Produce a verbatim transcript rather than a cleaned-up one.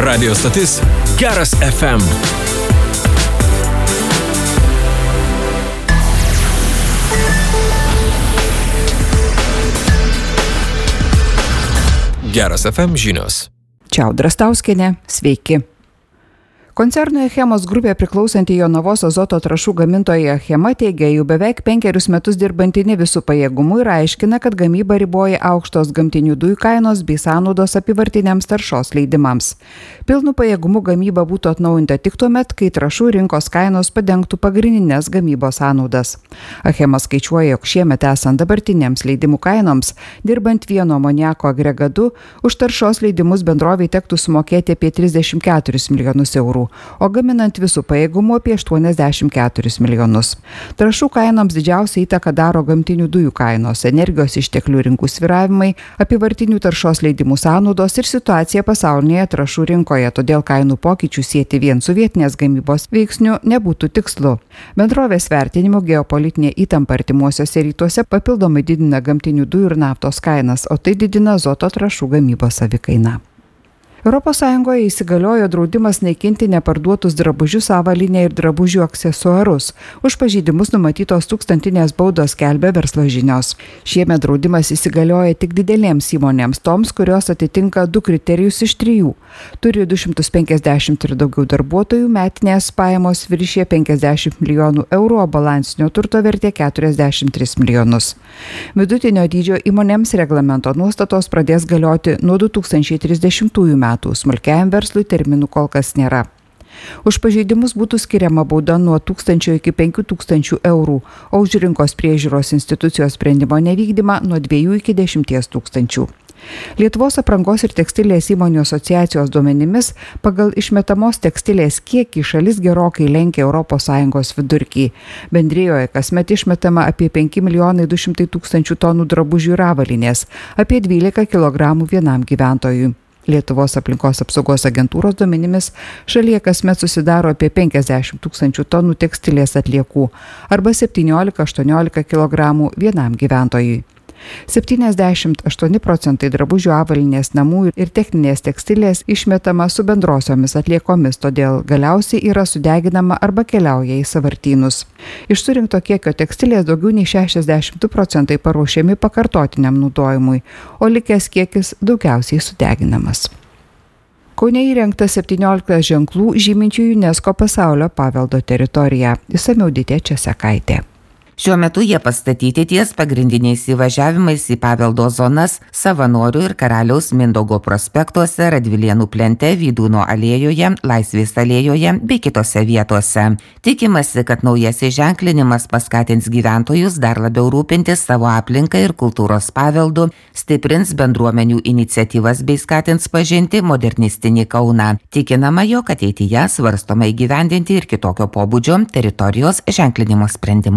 Radio stotis Geras F M. Geras F M žinios. Čia Audra Stauskienė, sveiki. Koncernui Achemos grupė priklausanti Jonavos azoto trąšų gamintoja Achema teigia, jau beveik penkerius metus dirbanti ne visų pajėgumų ir aiškina, kad gamybą riboja aukštos gamtinių dujų kainos bei sąnaudos apyvartiniams taršos leidimams. Pilnų pajėgumų gamyba būtų atnaujinta tik tuomet, kai trąšų rinkos kainos padengtų pagrindinės gamybos sąnaudas. Achema skaičiuoja, jog šiemet esant dabartinėms leidimų kainoms, dirbant vieno amoniako agregatu, už taršos leidimus bendrovei tektų sumokėti apie trisdešimt keturis milijonus eurų, o gaminant visų pajėgumų apie aštuoniasdešimt keturis milijonus. Trąšų kainoms didžiausią įtaką daro gamtinių dujų kainos, energijos išteklių rinkų svyravimai, apyvartinių taršos leidimų sąnaudos ir situacija pasaulinėje trąšų rinkoje, todėl kainų pokyčių sieti vien su vietinės gamybos veiksniu nebūtų tikslu. Bendrovės vertinimu geopolitinė įtampa artimuosiuose rytuose papildomai didina gamtinių dujų ir naftos kainas, o tai didina azoto trąšų gamybos savikainą. Europos Sąjungoje įsigaliojo draudimas naikinti neparduotus drabužius, avalynę ir drabužių aksesuarus. Už pažeidimus numatytos tūkstantinės baudos, skelbia Verslo žinios. Šiemet draudimas įsigalioja tik didelėms įmonėms, toms, kurios atitinka du kriterijus iš trijų. Turi du šimtus penkiasdešimt ir daugiau darbuotojų, metinės pajamos viršija penkiasdešimt milijonų eurų, o balansinio turto vertė keturiasdešimt tris milijonus. Vidutinio dydžio įmonėms reglamento nuostatos pradės galioti nuo du tūkstančiai trisdešimtųjų metų. Smulkiajam verslui terminų kol kas nėra. Už pažeidimus būtų skiriama bauda nuo tūkstančio iki penkių tūkstančių eurų, o už rinkos priežiūros institucijos sprendimo nevykdymą nuo dviejų iki dešimties tūkstančių. Lietuvos aprangos ir tekstilės įmonių asociacijos duomenimis pagal išmetamos tekstilės kiekį šalis gerokai lenkia Europos Sąjungos vidurkį. Bendrijoje kasmet išmetama apie penki milijonai du šimtai tūkstančių tonų drabužių ir avalynės, apie dvylika kilogramų vienam gyventojui. Lietuvos aplinkos apsaugos agentūros duomenimis šalyje kasmet susidaro apie penkiasdešimt tūkstančių tonų tekstilės atliekų arba septyniolika aštuoniolika kilogramų vienam gyventojui. septyniasdešimt aštuoni procentai drabužių, avalynės, namų ir techninės tekstilės išmetama su bendrosiomis atliekomis, todėl galiausiai yra sudeginama arba keliauja į sąvartynus. Iš surinkto kiekio tekstilės daugiau nei šešiasdešimt du procentai paruošiami pakartotiniam naudojimui, o likęs kiekis daugiausiai sudeginamas. Kaune įrengta septyniolika ženklų žyminčių UNESCO pasaulio paveldo teritoriją. Išsamiau Ditė Česekaitė. Šiuo metu jie pastatyti ties pagrindiniais įvažiavimais į paveldo zonas Savanorių ir Karaliaus Mindaugo prospektuose, Radvilėnų plente, Vydūno alėjoje, Laisvės alėjoje bei kitose vietose. Tikimasi, kad naujasis ženklinimas paskatins gyventojus dar labiau rūpintis savo aplinką ir kultūros paveldu, stiprins bendruomenių iniciatyvas bei skatins pažinti modernistinį Kauną. Tikinama, jog ateityje svarstoma įgyvendinti ir kitokio pobūdžio teritorijos ženklinimo sprendimus.